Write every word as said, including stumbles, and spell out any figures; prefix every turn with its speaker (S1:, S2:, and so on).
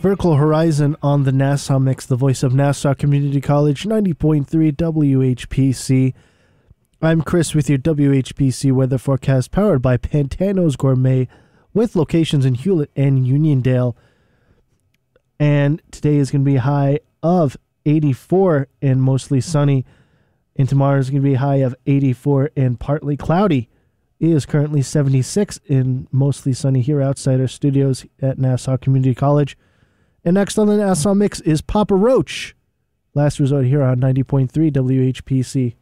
S1: Vertical Horizon on the Nassau Mix, the voice of Nassau Community College, ninety point three W H P C. I'm Chris with your W H P C weather forecast powered by Pantano's Gourmet with locations in Hewlett and Uniondale. And today is going to be a high of eighty-four and mostly sunny. And tomorrow is going to be a high of eighty-four and partly cloudy. It is currently seventy-six and mostly sunny here outside our studios at Nassau Community College. And next on the Nassau Mix is Papa Roach. Last resort here on ninety point three W H P C.